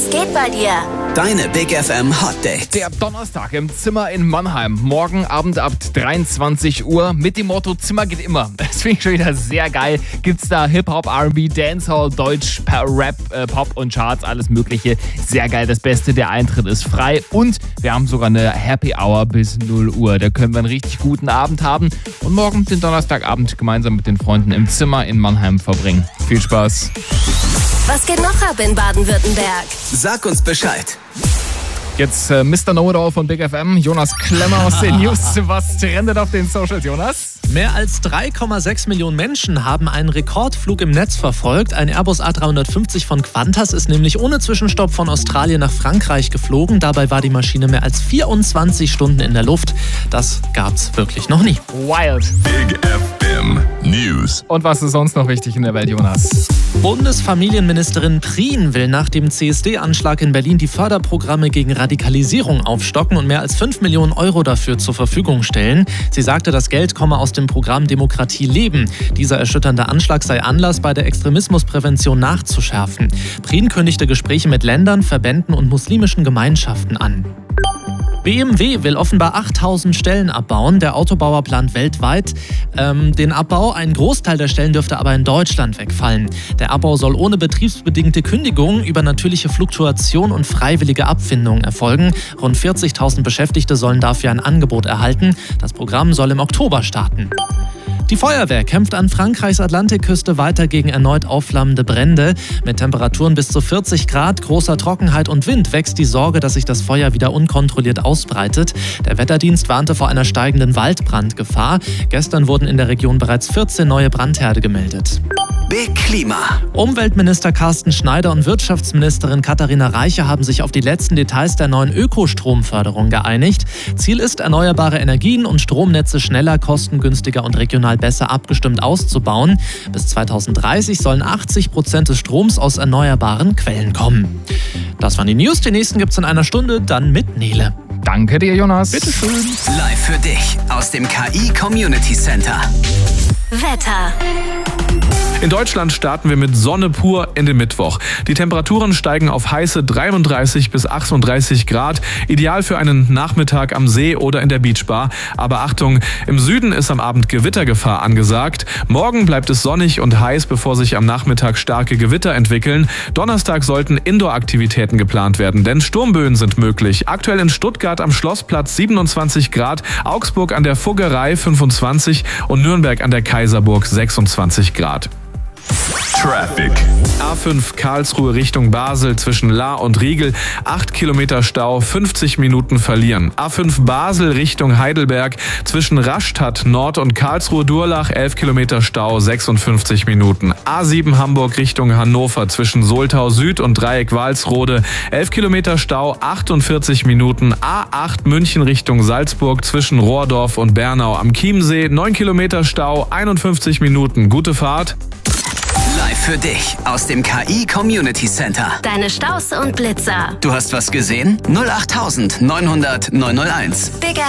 Was geht bei dir? Deine Big FM Hot Dates. Der Donnerstag im Zimmer in Mannheim. Morgen Abend ab 23 Uhr mit dem Motto Zimmer geht immer. Das finde ich schon wieder sehr geil. Gibt's da Hip-Hop, R&B, Dancehall, Deutsch, Rap, Pop und Charts, alles mögliche. Sehr geil. Das Beste, der Eintritt ist frei und wir haben sogar eine Happy Hour bis 0 Uhr. Da können wir einen richtig guten Abend haben und morgen den Donnerstagabend gemeinsam mit den Freunden im Zimmer in Mannheim verbringen. Viel Spaß. Was geht noch ab in Baden-Württemberg? Sag uns Bescheid. Jetzt Mr. Know-It-All von Big FM, Jonas Klemmer aus den News. Was trendet auf den Socials, Jonas? Mehr als 3,6 Millionen Menschen haben einen Rekordflug im Netz verfolgt. Ein Airbus A350 von Qantas ist nämlich ohne Zwischenstopp von Australien nach Frankreich geflogen. Dabei war die Maschine mehr als 24 Stunden in der Luft. Das gab's wirklich noch nie. Wild. Big FM News. Und was ist sonst noch wichtig in der Welt, Jonas? Bundesfamilienministerin Prien will nach dem CSD-Anschlag in Berlin die Förderprogramme gegen Radikalisierung aufstocken und mehr als 5 Millionen Euro dafür zur Verfügung stellen. Sie sagte, das Geld komme aus dem Programm Demokratie leben. Dieser erschütternde Anschlag sei Anlass, bei der Extremismusprävention nachzuschärfen. Prien kündigte Gespräche mit Ländern, Verbänden und muslimischen Gemeinschaften an. BMW will offenbar 8000 Stellen abbauen. Der Autobauer plant weltweit den Abbau. Ein Großteil der Stellen dürfte aber in Deutschland wegfallen. Der Abbau soll ohne betriebsbedingte Kündigung, über natürliche Fluktuation und freiwillige Abfindung erfolgen. Rund 40.000 Beschäftigte sollen dafür ein Angebot erhalten. Das Programm soll im Oktober starten. Die Feuerwehr kämpft an Frankreichs Atlantikküste weiter gegen erneut aufflammende Brände. Mit Temperaturen bis zu 40 Grad, großer Trockenheit und Wind wächst die Sorge, dass sich das Feuer wieder unkontrolliert ausbreitet. Der Wetterdienst warnte vor einer steigenden Waldbrandgefahr. Gestern wurden in der Region bereits 14 neue Brandherde gemeldet. Big Klima. Umweltminister Carsten Schneider und Wirtschaftsministerin Katharina Reiche haben sich auf die letzten Details der neuen Ökostromförderung geeinigt. Ziel ist, erneuerbare Energien und Stromnetze schneller, kostengünstiger und regional besser abgestimmt auszubauen. Bis 2030 sollen 80% des Stroms aus erneuerbaren Quellen kommen. Das waren die News. Die nächsten gibt's in einer Stunde, dann mit Nele. Danke dir, Jonas. Bitteschön. Live für dich aus dem KI Community Center. Wetter. In Deutschland starten wir mit Sonne pur in den Mittwoch. Die Temperaturen steigen auf heiße 33 bis 38 Grad. Ideal für einen Nachmittag am See oder in der Beachbar. Aber Achtung, im Süden ist am Abend Gewittergefahr angesagt. Morgen bleibt es sonnig und heiß, bevor sich am Nachmittag starke Gewitter entwickeln. Donnerstag sollten Indoor-Aktivitäten geplant werden, denn Sturmböen sind möglich. Aktuell in Stuttgart am Schlossplatz 27 Grad, Augsburg an der Fuggerei 25 und Nürnberg an der Kaiserburg 26 Grad. Traffic. A5 Karlsruhe Richtung Basel zwischen Lahr und Riegel, 8 Kilometer Stau, 50 Minuten verlieren. A5 Basel Richtung Heidelberg zwischen Rastatt Nord und Karlsruhe-Durlach, 11 Kilometer Stau, 56 Minuten. A7 Hamburg Richtung Hannover zwischen Soltau Süd und Dreieck Walsrode, 11 Kilometer Stau, 48 Minuten. A8 München Richtung Salzburg zwischen Rohrdorf und Bernau am Chiemsee, 9 Kilometer Stau, 51 Minuten. Gute Fahrt. Live für dich aus dem KI Community Center. Deine Staus und Blitzer. Du hast was gesehen? 08900 901. Big